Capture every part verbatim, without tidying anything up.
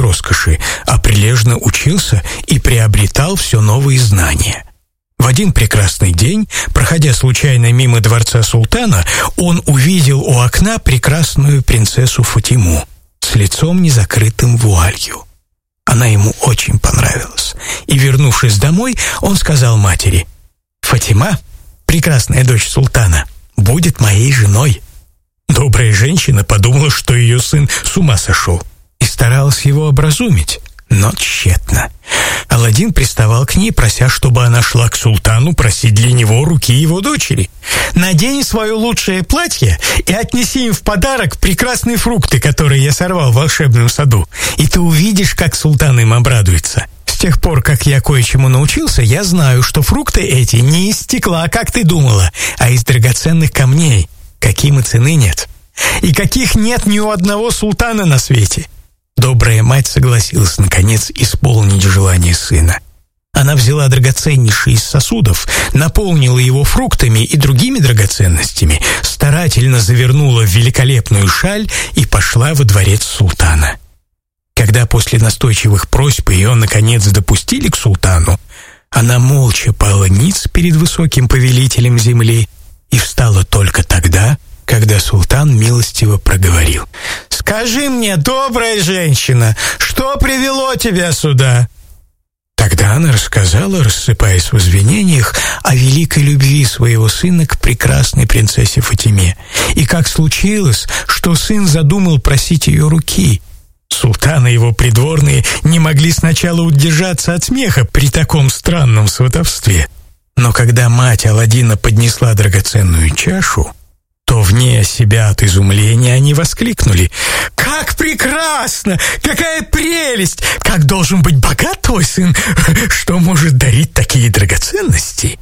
роскоши, а прилежно учился и приобретал все новые знания. В один прекрасный день, проходя случайно мимо дворца султана, он увидел у окна прекрасную принцессу Фатиму с лицом незакрытым вуалью. Она ему очень понравилась, и, вернувшись домой, он сказал матери: «Фатима, прекрасная дочь султана, будет моей женой». Добрая женщина подумала, что ее сын с ума сошел, и старалась его образумить, но тщетно. Аладдин приставал к ней, прося, чтобы она шла к султану просить для него руки его дочери. «Надень свое лучшее платье и отнеси им в подарок прекрасные фрукты, которые я сорвал в волшебном саду, и ты увидишь, как султан им обрадуется. С тех пор, как я кое-чему научился, я знаю, что фрукты эти не из стекла, как ты думала, а из драгоценных камней, каким и цены нет, и каких нет ни у одного султана на свете». Добрая мать согласилась, наконец, исполнить желание сына. Она взяла драгоценнейший из сосудов, наполнила его фруктами и другими драгоценностями, старательно завернула в великолепную шаль и пошла во дворец султана. Когда после настойчивых просьб ее, наконец, допустили к султану, она молча пала ниц перед высоким повелителем земли и встала только тогда, когда султан милостиво проговорил: «Скажи мне, добрая женщина, что привело тебя сюда?» Тогда она рассказала, рассыпаясь в извинениях, о великой любви своего сына к прекрасной принцессе Фатиме, и как случилось, что сын задумал просить ее руки. Султан и его придворные не могли сначала удержаться от смеха при таком странном сватовстве. Но когда мать Аладдина поднесла драгоценную чашу, то вне себя от изумления они воскликнули: «Как прекрасно! Какая прелесть! Как должен быть богат твой сын, что может дарить такие драгоценности!»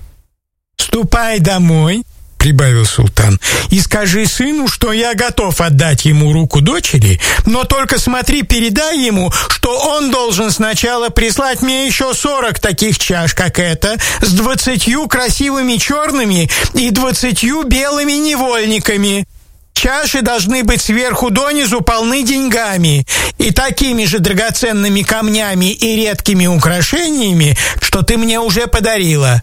«Ступай домой», — прибавил султан, «и скажи сыну, что я готов отдать ему руку дочери, но только смотри, передай ему, что он должен сначала прислать мне еще сорок таких чаш, как эта, с двадцатью красивыми черными и двадцатью белыми невольниками. Чаши должны быть сверху донизу полны деньгами и такими же драгоценными камнями и редкими украшениями, что ты мне уже подарила».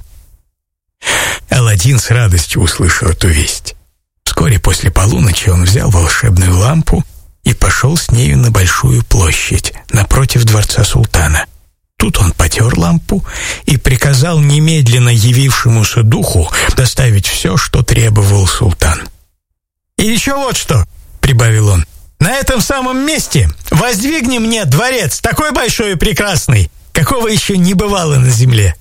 Аладдин с радостью услышал эту весть. Вскоре после полуночи он взял волшебную лампу и пошел с нею на большую площадь напротив дворца султана. Тут он потер лампу и приказал немедленно явившемуся духу доставить все, что требовал султан. «И еще вот что», — прибавил он, — «на этом самом месте воздвигни мне дворец, такой большой и прекрасный, какого еще не бывало на земле».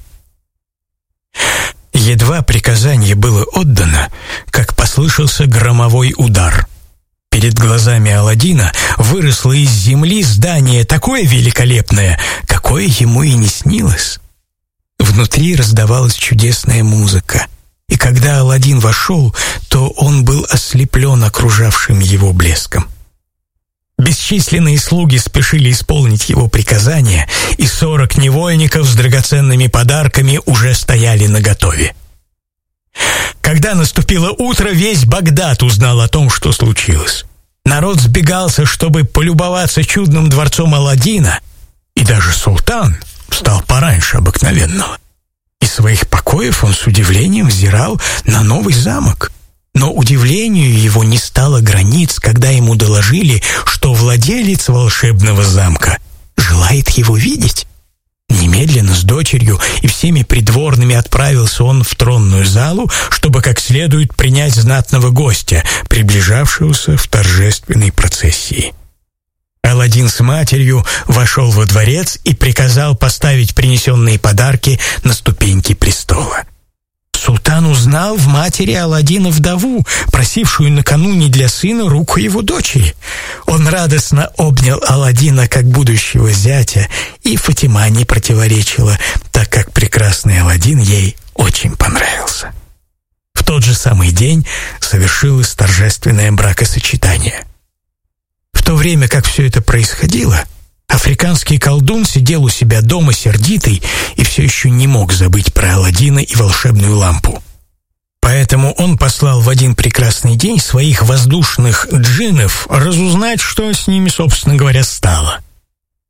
Едва приказание было отдано, как послышался громовой удар. Перед глазами Аладдина выросло из земли здание такое великолепное, какое ему и не снилось. Внутри раздавалась чудесная музыка, и когда Аладдин вошел, то он был ослеплен окружавшим его блеском. Бесчисленные слуги спешили исполнить его приказания, и сорок невольников с драгоценными подарками уже стояли наготове. Когда наступило утро, весь Багдад узнал о том, что случилось. Народ сбегался, чтобы полюбоваться чудным дворцом Аладдина, и даже султан встал пораньше обыкновенного. Из своих покоев он с удивлением взирал на новый замок. Но удивлению его не стало границ, когда ему доложили, что владелец волшебного замка желает его видеть. Немедленно с дочерью и всеми придворными отправился он в тронную залу, чтобы как следует принять знатного гостя, приближавшегося в торжественной процессии. Аладдин с матерью вошел во дворец и приказал поставить принесенные подарки на ступеньки престола. Султан узнал в матери Аладдина вдову, просившую накануне для сына руку его дочери. Он радостно обнял Аладдина как будущего зятя, и Фатима не противоречила, так как прекрасный Аладдин ей очень понравился. В тот же самый день совершилось торжественное бракосочетание. В то время, как все это происходило, африканский колдун сидел у себя дома сердитый и все еще не мог забыть про Аладдина и волшебную лампу. Поэтому он послал в один прекрасный день своих воздушных джиннов разузнать, что с ними, собственно говоря, стало.